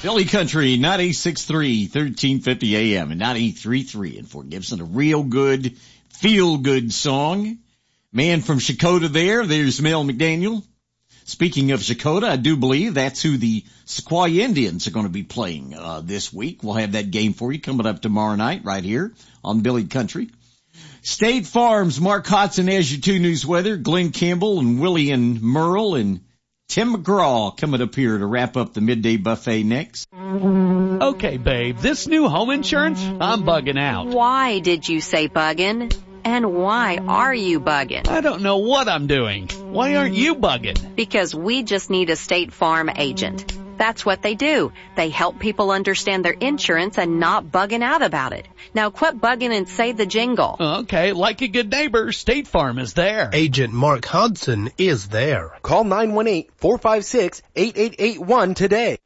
Billy Country, 96.3, 1350 AM and 93.3 in Fort Gibson. A real good, feel-good song. Man from Shakota there's Mel McDaniel. Speaking of Shakota, I do believe that's who the Sequoia Indians are going to be playing this week. We'll have that game for you coming up tomorrow night right here on Billy Country. State Farm's Mark Hodson has your 2 news weather. Glenn Campbell and Willie and Merle and Tim McGraw coming up here to wrap up the midday buffet next. Okay, babe, this new home insurance, I'm bugging out. Why did you say bugging? And why are you bugging? I don't know what I'm doing. Why aren't you bugging? Because we just need a State Farm agent. That's what they do. They help people understand their insurance and not bugging out about it. Now quit bugging and say the jingle. Okay, like a good neighbor, State Farm is there. Agent Mark Hodson is there. Call 918-456-8881 today.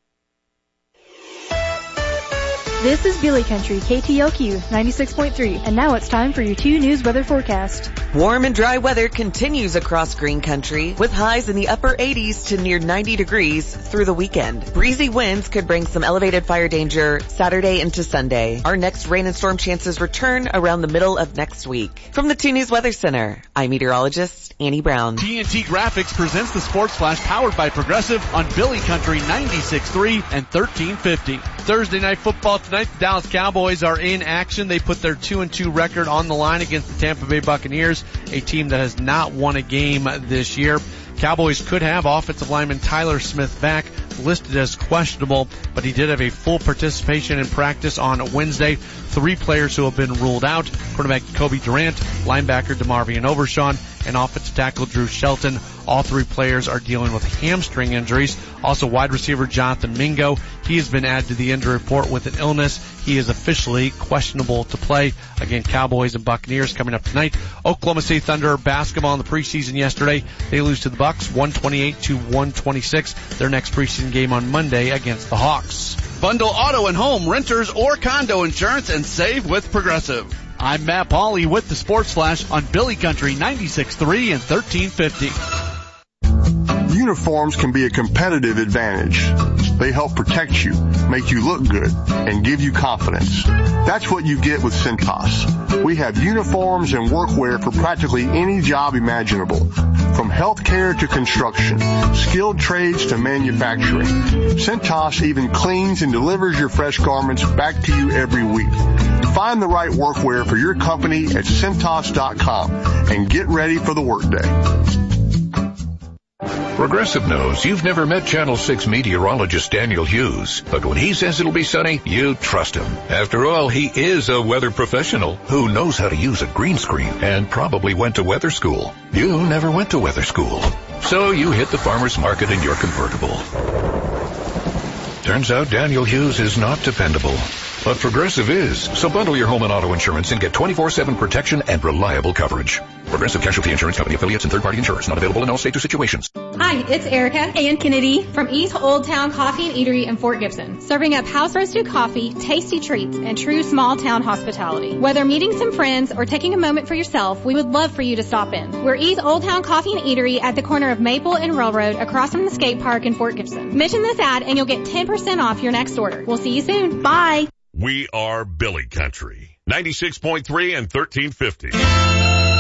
This is Billy Country, KTLQ 96.3, and now it's time for your 2 news weather forecast. Warm and dry weather continues across Green Country, with highs in the upper 80s to near 90 degrees through the weekend. Breezy winds could bring some elevated fire danger Saturday into Sunday. Our next rain and storm chances return around the middle of next week. From the 2 News Weather Center, I'm meteorologist Annie Brown. TNT Graphics presents the Sports Flash powered by Progressive on Billy Country 96.3 and 1350. Thursday night football tonight, the Dallas Cowboys are in action. They put their 2-2 record on the line against the Tampa Bay Buccaneers, a team that has not won a game this year. Cowboys could have offensive lineman Tyler Smith back, listed as questionable, but he did have a full participation in practice on Wednesday. 3 players who have been ruled out: quarterback Kobe Durant, linebacker DeMarvion Overshawn, and offensive tackle Drew Shelton. All 3 players are dealing with hamstring injuries. Also, wide receiver Jonathan Mingo, he has been added to the injury report with an illness. He is officially questionable to play. Again, Cowboys and Buccaneers coming up tonight. Oklahoma City Thunder basketball in the preseason yesterday. They lose to the Bucks 128-126. Their next preseason game on Monday against the Hawks. Bundle auto and home, renters, or condo insurance and save with Progressive. I'm Matt Pauley with the Sports Flash on Billy Country 96.3 and 1350. Uniforms can be a competitive advantage. They help protect you, make you look good, and give you confidence. That's what you get with Cintas. We have uniforms and workwear for practically any job imaginable, from healthcare to construction, skilled trades to manufacturing. Cintas even cleans and delivers your fresh garments back to you every week. Find the right workwear for your company at Cintas.com and get ready for the workday. Progressive knows you've never met Channel 6 meteorologist Daniel Hughes, but when he says it'll be sunny, you trust him. After all, he is a weather professional who knows how to use a green screen and probably went to weather school. You never went to weather school, so you hit the farmer's market in your convertible. Turns out Daniel Hughes is not dependable. But Progressive is. So bundle your home and auto insurance and get 24/7 protection and reliable coverage. Progressive Casualty Insurance Company affiliates and third-party insurers. Not available in all states or situations. Hi, it's Erica and Kennedy from East Old Town Coffee and Eatery in Fort Gibson, serving up house-roasted coffee, tasty treats, and true small-town hospitality. Whether meeting some friends or taking a moment for yourself, we would love for you to stop in. We're East Old Town Coffee and Eatery at the corner of Maple and Railroad across from the skate park in Fort Gibson. Mention this ad and you'll get 10% off your next order. We'll see you soon. Bye. We are Billy Country, 96.3 and 1350.